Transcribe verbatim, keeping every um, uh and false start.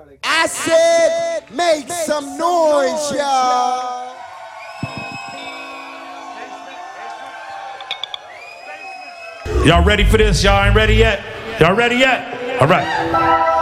I said, make some noise, y'all. Y'all ready for this? Y'all ain't ready yet? Y'all ready yet? All right.